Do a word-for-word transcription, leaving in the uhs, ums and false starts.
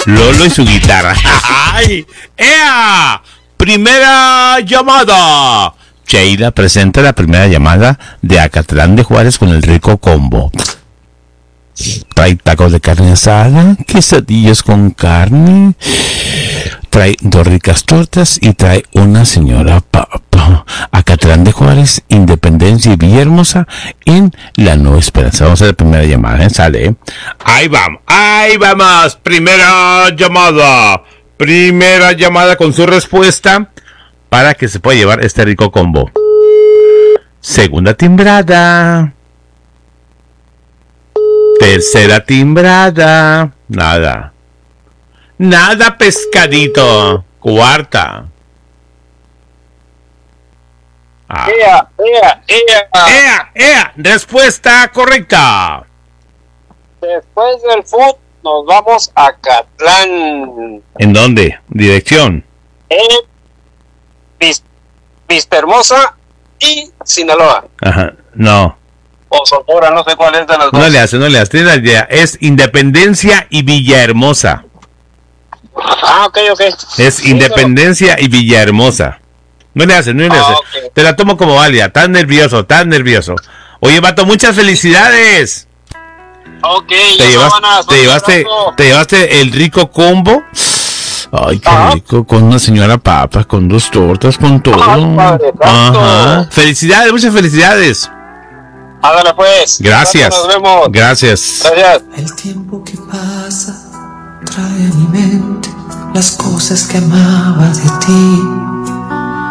Lolo y su guitarra. ¡Ay! ¡Ea! Primera llamada. Sheila presenta la primera llamada de Acatlán de Juárez con el rico combo. Trae tacos de carne asada, quesadillas con carne, trae dos ricas tortas y trae una señora papa. Acatlán de Juárez, Independencia y Villahermosa en La Nueva Esperanza. Vamos a la primera llamada, ¿eh? Sale, ¿eh? Ahí vamos, ahí vamos. Primera llamada. Primera llamada con su respuesta para que se pueda llevar este rico combo. Segunda timbrada. Tercera timbrada. Nada. Nada, pescadito. Cuarta. Ah. ¡Ea, ea, ea! ¡Ea, ea! Respuesta correcta. Después del fútbol nos vamos a Acatlán. ¿En dónde? Dirección. En Vis- Vista Hermosa y Sinaloa. Ajá. No. O Sonora, no sé cuál es de las dos. No le hace, no le hace. Tiene la idea. Es Independencia y Villahermosa. Ah, ok, ok. Es Sí, Independencia y Villahermosa. No le hace, no le Ah, hace. ok. Te la tomo como válida. Tan nervioso, tan nervioso. Oye, vato, muchas felicidades. pero- Ok, Te ya llevas- van a- te llevaste, te llevaste el rico combo. Ay, qué Ajá. rico, con una señora papa, con dos tortas, con todo. Ay, Padre Santo. Ajá. Felicidades, muchas felicidades. Hágale pues. Gracias. Nos vemos. Gracias. Gracias. El tiempo que pasa trae a mi mente las cosas que amaba de ti.